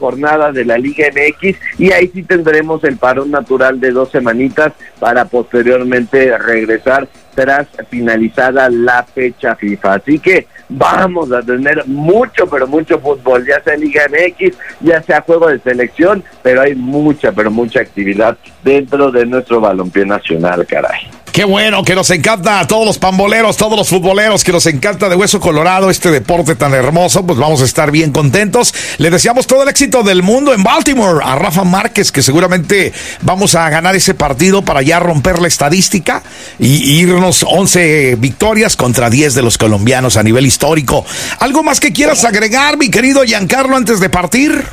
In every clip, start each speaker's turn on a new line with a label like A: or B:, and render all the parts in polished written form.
A: jornada de la Liga MX, y ahí sí tendremos el parón natural de 2 semanitas para posteriormente regresar tras finalizada la fecha FIFA. Así que vamos a tener mucho, pero mucho fútbol, ya sea Liga MX, ya sea juego de selección, pero hay mucha, pero mucha actividad dentro de nuestro balompié nacional, caray.
B: Qué bueno, que nos encanta a todos los pamboleros, todos los futboleros, que nos encanta de hueso colorado este deporte tan hermoso. Pues vamos a estar bien contentos. Le deseamos todo el éxito del mundo en Baltimore a Rafa Márquez, que seguramente vamos a ganar ese partido para ya romper la estadística y irnos 11 victorias contra 10 de los colombianos a nivel histórico. ¿Algo más que quieras agregar, mi querido Giancarlo, antes de partir?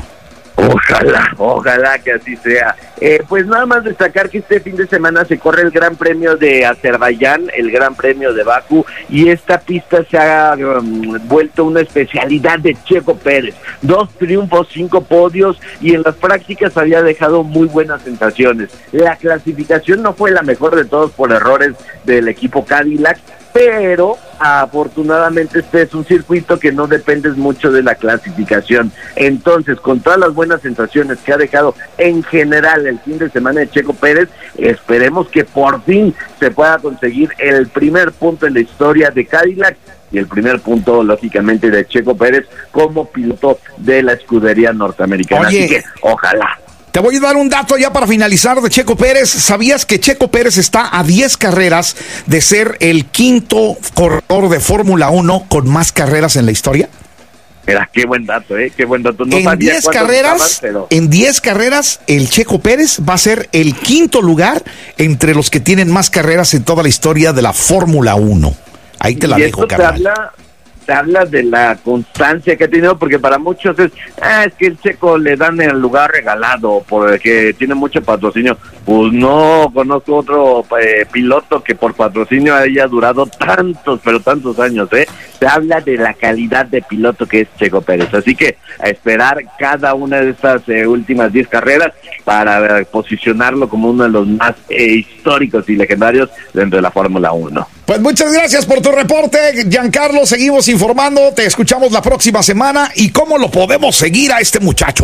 A: Ojalá que así sea. Pues nada más destacar que este fin de semana se corre el Gran Premio de Azerbaiyán, el Gran Premio de Bakú, y esta pista se ha vuelto una especialidad de Checo Pérez. 2 triunfos, 5 podios, y en las prácticas había dejado muy buenas sensaciones. La clasificación no fue la mejor de todos por errores del equipo Cadillac, pero afortunadamente este es un circuito que no dependes mucho de la clasificación. Entonces, con todas las buenas sensaciones que ha dejado en general el fin de semana de Checo Pérez, esperemos que por fin se pueda conseguir el primer punto en la historia de Cadillac y el primer punto, lógicamente, de Checo Pérez como piloto de la escudería norteamericana.
B: Oye,
A: así que, ojalá.
B: Te voy a dar un dato ya para finalizar de Checo Pérez. ¿Sabías que Checo Pérez está a 10 carreras de ser el quinto corredor de Fórmula 1 con más carreras en la historia?
A: Mira, qué buen dato, qué buen dato. No
B: en 10 carreras, estaban, pero... en 10 carreras, el Checo Pérez va a ser el quinto lugar entre los que tienen más carreras en toda la historia de la Fórmula 1. Ahí te la dejo, carnal.
A: Se habla de la constancia que ha tenido, porque para muchos es que el Checo le dan el lugar regalado porque tiene mucho patrocinio. Pues no conozco otro piloto que por patrocinio haya durado tantos, pero tantos años. Se habla de la calidad de piloto que es Checo Pérez, así que a esperar cada una de estas últimas 10 carreras para posicionarlo como uno de los más históricos y legendarios dentro de la Fórmula 1.
B: Pues muchas gracias por tu reporte, Giancarlo. Seguimos informando, te escuchamos la próxima semana. ¿Y cómo lo podemos seguir a este muchacho?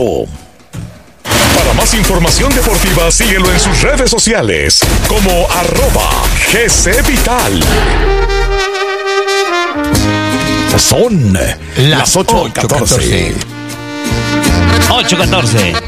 C: Para más información deportiva, síguelo en sus redes sociales como @GCVital.
B: Son las 8:14.
D: 8:14.